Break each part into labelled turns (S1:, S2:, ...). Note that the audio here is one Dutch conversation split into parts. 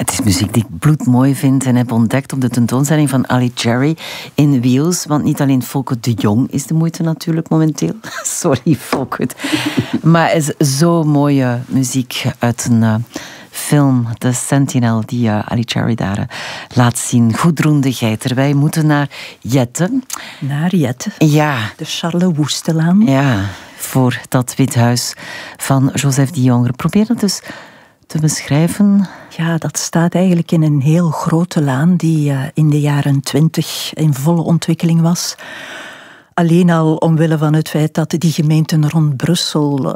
S1: Het is muziek die ik bloedmooi vind en heb ontdekt op de tentoonstelling van Ali Cherry in Wheels. Want niet alleen Volker de Jong is de moeite natuurlijk momenteel. Sorry, Volker. Maar het is zo mooie muziek uit een film, The Sentinel, die Ali Cherry daar laat zien. Gudrun de Geiter. Wij moeten naar Jette.
S2: Naar Jette.
S1: Ja.
S2: De Charles Woestelaan.
S1: Ja, voor dat Withuis van Joseph de Jongere. Probeer dat dus te beschrijven.
S2: Ja, dat staat eigenlijk in een heel grote laan die in de jaren 20 in volle ontwikkeling was. Alleen al omwille van het feit dat die gemeenten rond Brussel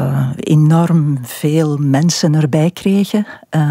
S2: enorm veel mensen erbij kregen.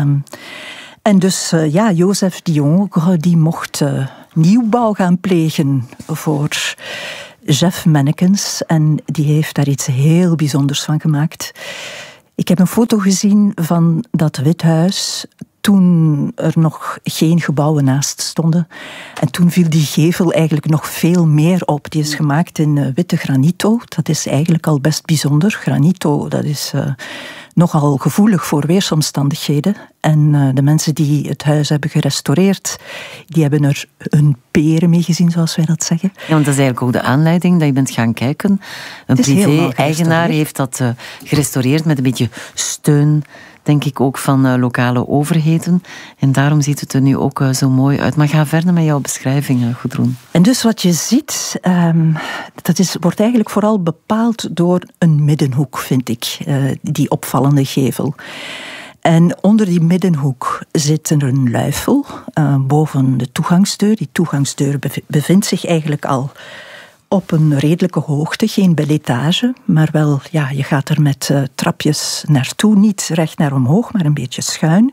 S2: En dus Joseph de Jongere die mocht nieuwbouw gaan plegen voor Jeff Mennekens. En die heeft daar iets heel bijzonders van gemaakt. Ik heb een foto gezien van dat withuis toen er nog geen gebouwen naast stonden. En toen viel die gevel eigenlijk nog veel meer op. Die is gemaakt in witte granito. Dat is eigenlijk al best bijzonder. Granito, dat is nogal gevoelig voor weersomstandigheden. En de mensen die het huis hebben gerestaureerd, die hebben er hun peren mee gezien, zoals wij dat zeggen.
S1: Ja, want dat is eigenlijk ook de aanleiding dat je bent gaan kijken. Een privé-eigenaar heeft dat gerestaureerd met een beetje steun, denk ik, ook van lokale overheden. En daarom ziet het er nu ook zo mooi uit. Maar ga verder met jouw beschrijvingen, Gudrun.
S2: En dus wat je ziet, wordt eigenlijk vooral bepaald door een middenhoek, vind ik. Die opvallende gevel. En onder die middenhoek zit er een luifel boven de toegangsdeur. Die toegangsdeur bevindt zich eigenlijk al op een redelijke hoogte, geen beletage, maar wel, ja, je gaat er met trapjes naartoe, niet recht naar omhoog, maar een beetje schuin.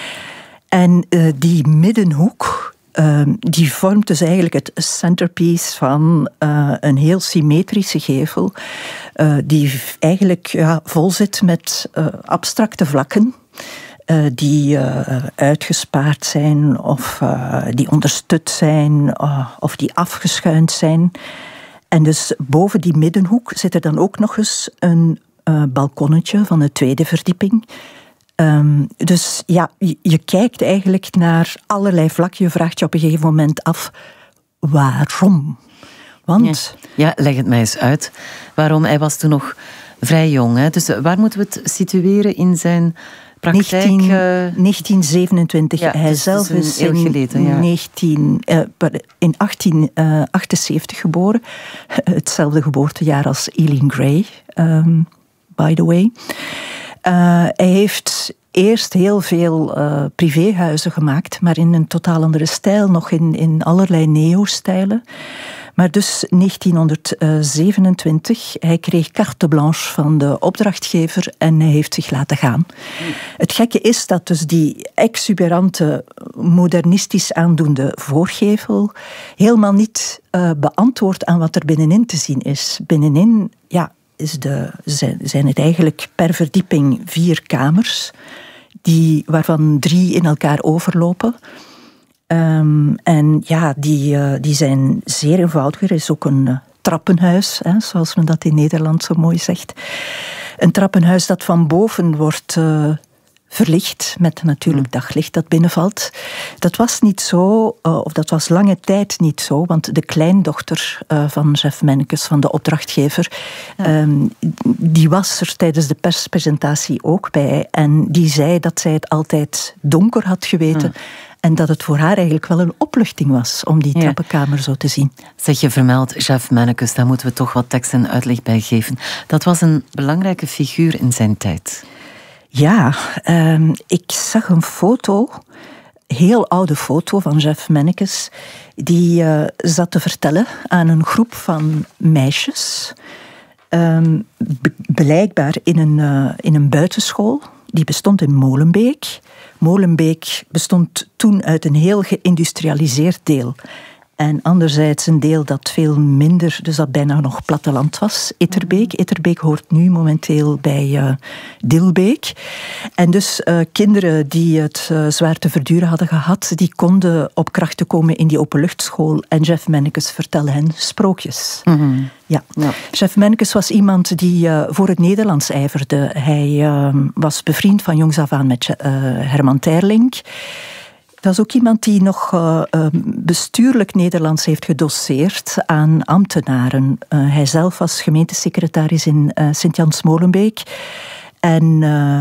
S2: En die middenhoek, die vormt dus eigenlijk het centerpiece van een heel symmetrische gevel, die eigenlijk vol zit met abstracte vlakken, die uitgespaard zijn, of die onderstut zijn, of die afgeschuind zijn. En dus boven die middenhoek zit er dan ook nog eens een balkonnetje van de tweede verdieping. Dus ja, je kijkt eigenlijk naar allerlei vlakken. Je vraagt je op een gegeven moment af, waarom? Want...
S1: Ja, leg het mij eens uit. Waarom? Hij was toen nog vrij jong. Hè? Dus waar moeten we het situeren in zijn praktijk?
S2: 1927.
S1: Ja,
S2: hij
S1: dus
S2: zelf is
S1: heel geleden, ja.
S2: In 1878 geboren. Hetzelfde geboortejaar als Eileen Gray, by the way. Hij heeft eerst heel veel privéhuizen gemaakt, maar in een totaal andere stijl, nog in allerlei neo-stijlen. Maar dus 1927, hij kreeg carte blanche van de opdrachtgever en hij heeft zich laten gaan. Het gekke is dat dus die exuberante, modernistisch aandoende voorgevel helemaal niet beantwoordt aan wat er binnenin te zien is. Binnenin, ja, zijn het eigenlijk per verdieping 4 kamers, waarvan 3 in elkaar overlopen. En ja, die zijn zeer eenvoudig. Er is ook een trappenhuis, zoals men dat in Nederland zo mooi zegt. Een trappenhuis dat van boven wordt verlicht met natuurlijk daglicht dat binnenvalt. Dat was niet zo, of dat was lange tijd niet zo, want de kleindochter van Jeff Mennekens, van de opdrachtgever, die was er tijdens de perspresentatie ook bij. En die zei dat zij het altijd donker had geweten. En dat het voor haar eigenlijk wel een opluchting was om die trappenkamer zo te zien.
S1: Zeg, je vermeldt Jeff Mennekens, daar moeten we toch wat tekst en uitleg bij geven. Dat was een belangrijke figuur in zijn tijd.
S2: Ja, ik zag een foto, heel oude foto van Jeff Mennekens, die zat te vertellen aan een groep van meisjes, blijkbaar in een buitenschool. Die bestond in Molenbeek. Molenbeek bestond toen uit een heel geïndustrialiseerd deel En anderzijds een deel dat veel minder, dus dat bijna nog platteland was, Etterbeek. Etterbeek hoort nu momenteel bij Dilbeek. En dus kinderen die het zwaar te verduren hadden gehad, die konden op krachten komen in die openluchtschool. En Jeff Mennekes vertelde hen sprookjes.
S1: Mm-hmm.
S2: Ja. Jeff Mennekes was iemand die voor het Nederlands ijverde. Hij was bevriend van jongs af aan met Herman Terlink. Dat is ook iemand die nog bestuurlijk Nederlands heeft gedoseerd aan ambtenaren. Hij zelf was gemeentesecretaris in Sint-Jans-Molenbeek. En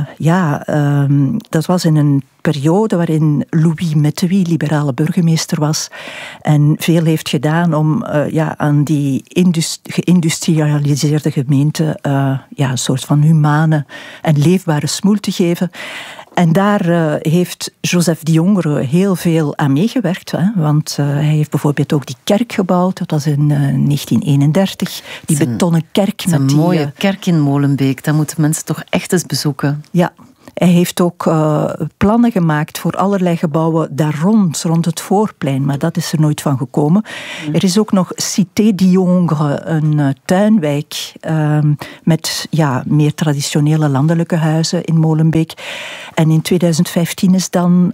S2: dat was in een periode waarin Louis Mettewie liberale burgemeester was en veel heeft gedaan om aan die geïndustrialiseerde gemeente een soort van humane en leefbare smoel te geven. En daar heeft Joseph de Jongere heel veel aan meegewerkt. Hè? Want hij heeft bijvoorbeeld ook die kerk gebouwd. Dat was in 1931. Die betonnen kerk.
S1: Met een mooie kerk in Molenbeek. Dat moeten mensen toch echt eens bezoeken.
S2: Ja. Hij heeft ook plannen gemaakt voor allerlei gebouwen daar rond het voorplein. Maar dat is er nooit van gekomen. Er is ook nog Cité Diongre, een tuinwijk met meer traditionele landelijke huizen in Molenbeek. En in 2015 is dan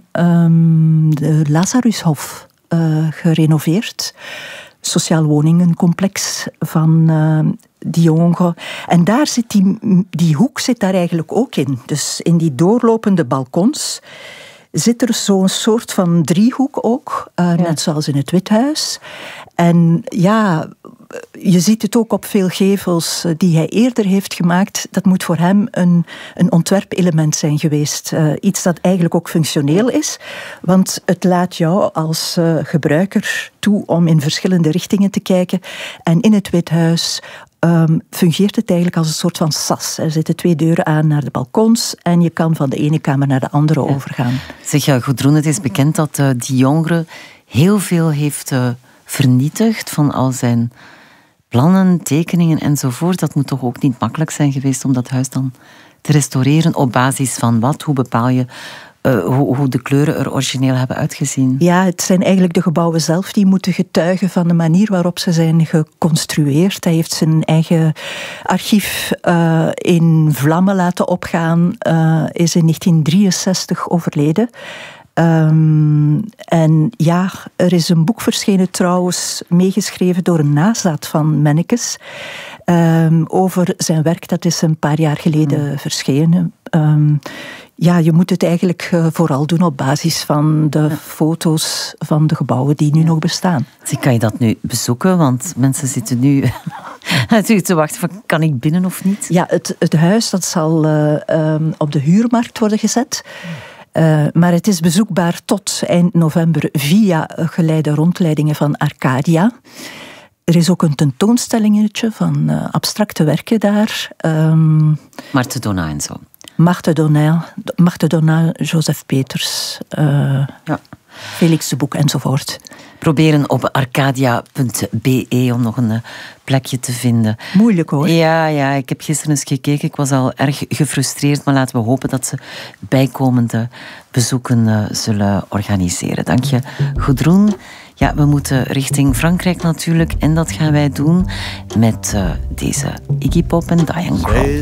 S2: de Lazarushof gerenoveerd. Sociaal woningencomplex van Diongre. En daar zit die hoek zit daar eigenlijk ook in. Dus in die doorlopende balkons zit er zo'n soort van driehoek ook. Net zoals in het Withuis. En je ziet het ook op veel gevels die hij eerder heeft gemaakt. Dat moet voor hem een ontwerpelement zijn geweest. Iets dat eigenlijk ook functioneel is. Want het laat jou als gebruiker toe om in verschillende richtingen te kijken. En in het Withuis fungeert het eigenlijk als een soort van sas. Er zitten 2 deuren aan naar de balkons en je kan van de ene kamer naar de andere overgaan.
S1: Zeg, Gudrun, het is bekend dat de Jongere heel veel heeft vernietigd van al zijn plannen, tekeningen enzovoort. Dat moet toch ook niet makkelijk zijn geweest om dat huis dan te restaureren? Op basis van wat? Hoe bepaal je hoe de kleuren er origineel hebben uitgezien?
S2: Ja, het zijn eigenlijk de gebouwen zelf die moeten getuigen van de manier waarop ze zijn geconstrueerd. Hij heeft zijn eigen archief in vlammen laten opgaan, is in 1963 overleden. Er is een boek verschenen trouwens, meegeschreven door een nazaat van Mennekes, over zijn werk. Dat is een paar jaar geleden verschenen. Je moet het eigenlijk vooral doen op basis van de foto's van de gebouwen die nu nog bestaan.
S1: Dus kan je dat nu bezoeken? Want mensen zitten nu natuurlijk te wachten van, kan ik binnen of niet?
S2: Ja, het huis dat zal op de huurmarkt worden gezet. Maar het is bezoekbaar tot eind november via geleide rondleidingen van Arcadia. Er is ook een tentoonstellingetje van abstracte werken daar.
S1: Marthe Donat en zo.
S2: Marthe Donat, Joseph Peters, Felix de Boek enzovoort.
S1: Proberen op arcadia.be om nog een plekje te vinden.
S2: Moeilijk hoor.
S1: Ja, ik heb gisteren eens gekeken. Ik was al erg gefrustreerd, maar laten we hopen dat ze bijkomende bezoeken zullen organiseren. Dank je, Gudrun. Ja, we moeten richting Frankrijk natuurlijk en dat gaan wij doen met deze Iggy Pop en Diane Krall.